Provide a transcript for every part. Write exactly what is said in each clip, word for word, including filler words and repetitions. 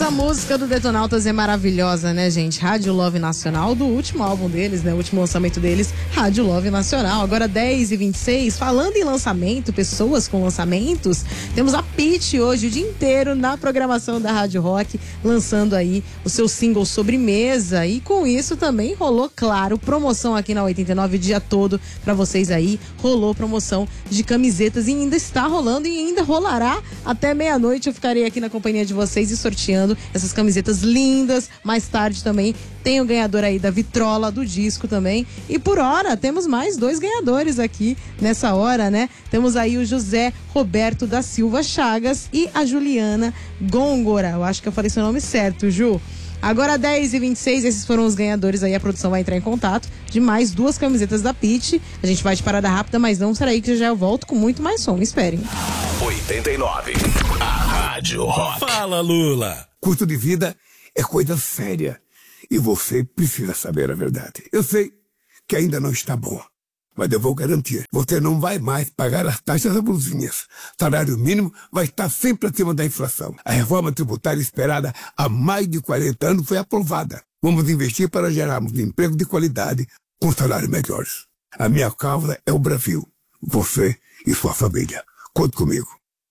Essa música do Detonautas é maravilhosa, né, gente? Rádio Love Nacional, do último álbum deles, né? O último lançamento deles, Rádio Love Nacional. Agora dez e vinte e seis, falando em lançamento, pessoas com lançamentos, temos a Pitty hoje o dia inteiro na programação da Rádio Rock, lançando aí o seu single Sobremesa. E com isso também rolou, claro, promoção aqui na oitenta e nove o dia todo pra vocês aí. Rolou promoção de camisetas e ainda está rolando e ainda rolará até meia-noite. Eu ficarei aqui na companhia de vocês e sorteando essas camisetas lindas. Mais tarde também tem o ganhador aí da vitrola do disco também. E por hora temos mais dois ganhadores aqui nessa hora, né? Temos aí o José Roberto da Silva Chagas e a Juliana Gôngora. Eu acho que eu falei seu nome certo, Ju. Agora dez e vinte e seis, esses foram os ganhadores aí. A produção vai entrar em contato de mais duas camisetas da Pitty. A gente vai de parada rápida, mas não será aí que já eu volto com muito mais som. Esperem. oitenta e nove, a Rádio Rock. Fala, Lula. Custo de vida é coisa séria e você precisa saber a verdade. Eu sei que ainda não está bom, mas eu vou garantir, você não vai mais pagar as taxas abusivas. Salário mínimo vai estar sempre acima da inflação. A reforma tributária esperada há mais de quarenta anos foi aprovada. Vamos investir para gerarmos emprego de qualidade com salários melhores. A minha causa é o Brasil, você e sua família. Conte comigo.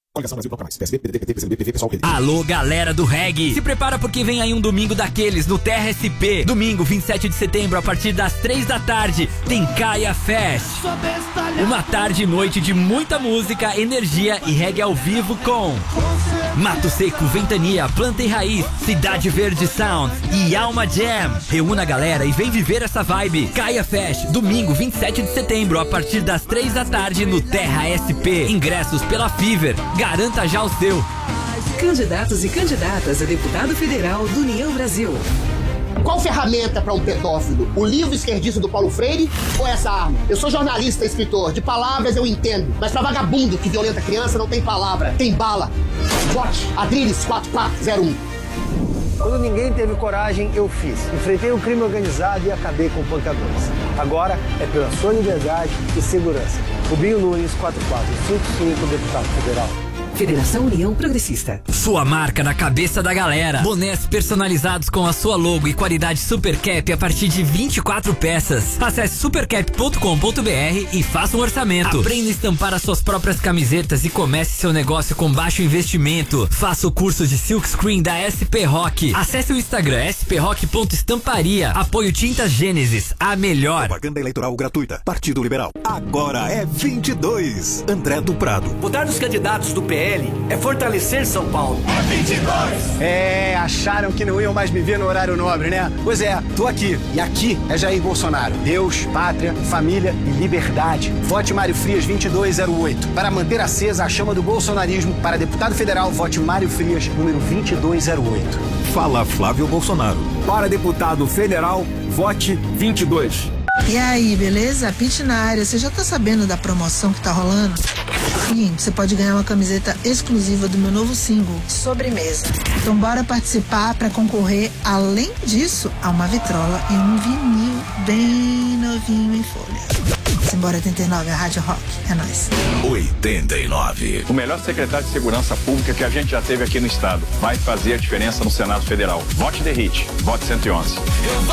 Alô, galera do reggae, se prepara porque vem aí um domingo daqueles no Terra S P. Domingo, vinte e sete de setembro, a partir das três da tarde, tem Caia Fest. Uma tarde e noite de muita música, energia e reggae ao vivo com Mato Seco, Ventania, Planta e Raiz, Cidade Verde Sound e Alma Jam. Reúna a galera e vem viver essa vibe. Caia Fest, domingo, vinte e sete de setembro, a partir das três da tarde no Terra S P. Ingressos pela Fever. Garanta já o seu. Candidatos e candidatas a deputado federal do União Brasil. Qual ferramenta para um pedófilo? O livro esquerdista do Paulo Freire ou essa arma? Eu sou jornalista e escritor. De palavras eu entendo. Mas para vagabundo que violenta criança não tem palavra, tem bala. Vote Adriles quatro quatro zero um. Quando ninguém teve coragem, eu fiz. Enfrentei o crime organizado e acabei com pancadores. Agora é pela sua liberdade e segurança. Rubinho Nunes, quatro quatro cinco cinco, deputado federal. Federação União Progressista. Sua marca na cabeça da galera. Bonés personalizados com a sua logo e qualidade Super Cap a partir de vinte e quatro peças. Acesse supercap ponto com ponto br e faça um orçamento. Aprenda a estampar as suas próprias camisetas e comece seu negócio com baixo investimento. Faça o curso de Silk Screen da S P Rock. Acesse o Instagram s p rock ponto estamparia. Apoio Tintas Gênesis, a melhor. Propaganda eleitoral gratuita. Partido Liberal. Agora é vinte e dois. André do Prado. Votar nos candidatos do P L é fortalecer São Paulo. É vinte e dois! É, acharam que não iam mais me ver no horário nobre, né? Pois é, tô aqui. E aqui é Jair Bolsonaro. Deus, pátria, família e liberdade. Vote Mário Frias vinte e dois zero oito. Para manter acesa a chama do bolsonarismo, para deputado federal, vote Mário Frias, número vinte e dois zero oito. Fala Flávio Bolsonaro. Para deputado federal, vote vinte e dois. E aí, beleza? Pitty na área, você já tá sabendo da promoção que tá rolando? Seguinte, você pode ganhar uma camiseta exclusiva do meu novo single, Sobremesa. Então bora participar para concorrer, além disso, a uma vitrola e um vinil bem novinho em folha. Simbora oitenta e nove, a Rádio Rock, é nóis. oitenta e nove. O melhor secretário de Segurança Pública que a gente já teve aqui no estado. Vai fazer a diferença no Senado Federal. Vote The Hit, vote cento e onze.